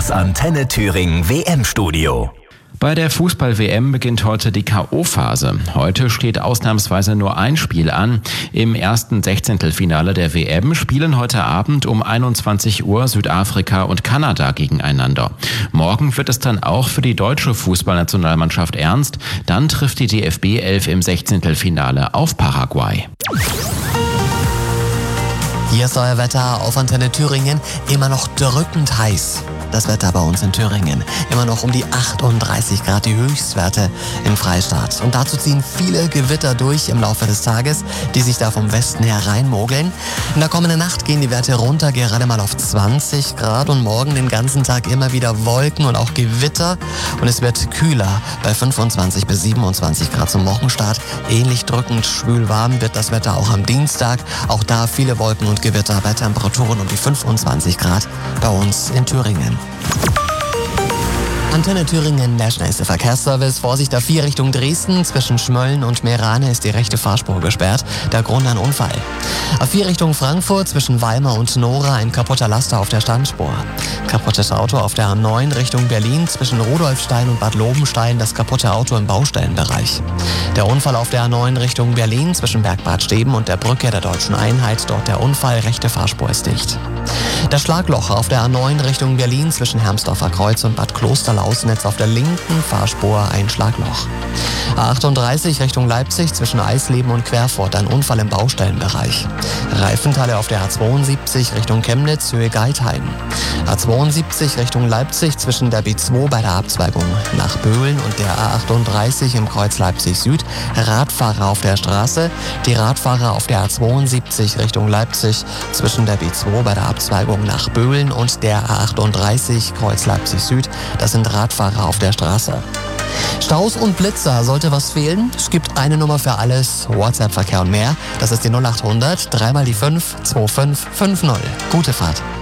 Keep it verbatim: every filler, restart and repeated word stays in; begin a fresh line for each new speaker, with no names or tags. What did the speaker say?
Das Antenne Thüringen W M-Studio.
Bei der Fußball-W M beginnt heute die K O-Phase. Heute steht ausnahmsweise nur ein Spiel an. Im ersten Sechzehntelfinale der W M spielen heute Abend um einundzwanzig Uhr Südafrika und Kanada gegeneinander. Morgen wird es dann auch für die deutsche Fußballnationalmannschaft ernst. Dann trifft die D F B elf im Sechzehntelfinale auf Paraguay.
Hier ist euer Wetter auf Antenne Thüringen. Immer noch drückend heiß. Das Wetter bei uns in Thüringen. Immer noch um die achtunddreißig Grad, die Höchstwerte im Freistaat. Und dazu ziehen viele Gewitter durch im Laufe des Tages, die sich da vom Westen her reinmogeln. In der kommenden Nacht gehen die Werte runter, gerade mal auf zwanzig Grad. Und morgen den ganzen Tag immer wieder Wolken und auch Gewitter. Und es wird kühler bei fünfundzwanzig bis siebenundzwanzig Grad zum Wochenstart. Ähnlich drückend schwül warm wird das Wetter auch am Dienstag. Auch da viele Wolken und Gewitter bei Temperaturen um die fünfundzwanzig Grad bei uns in Thüringen. Antenne Thüringen, der schnellste Verkehrsservice. Vorsicht A vier Richtung Dresden. Zwischen Schmölln und Meerane ist die rechte Fahrspur gesperrt. Der Grund ein Unfall. A vier Richtung Frankfurt. Zwischen Weimar und Nora ein kaputter Laster auf der Standspur. Kaputtes Auto auf der A neun Richtung Berlin. Zwischen Rudolfstein und Bad Lobenstein das kaputte Auto im Baustellenbereich. Der Unfall auf der A neun Richtung Berlin. Zwischen Bergbad Steben und der Brücke der Deutschen Einheit. Dort der Unfall. Rechte Fahrspur ist dicht. Das Schlagloch auf der A neun Richtung Berlin zwischen Hermsdorfer Kreuz und Bad Klosterlausnitz auf der linken Fahrspur ein Schlagloch. A achtunddreißig Richtung Leipzig zwischen Eisleben und Querfurt ein Unfall im Baustellenbereich. Reifenteile auf der A zweiundsiebzig Richtung Chemnitz Höhe Geithain. A zweiundsiebzig Richtung Leipzig zwischen der B zwei bei der Abzweigung nach Böhlen und der A achtunddreißig im Kreuz Leipzig Süd. Radfahrer auf der Straße. Die Radfahrer auf der A zweiundsiebzig Richtung Leipzig zwischen der B zwei bei der Abzweigung nach Böhlen und der A achtunddreißig Kreuz Leipzig Süd. Das sind Radfahrer auf der Straße. Staus und Blitzer, sollte was fehlen? Es gibt eine Nummer für alles, WhatsApp-Verkehr und mehr. Das ist die null acht hundert, dreimal die fünf, zwei fünf fünf null. Gute Fahrt.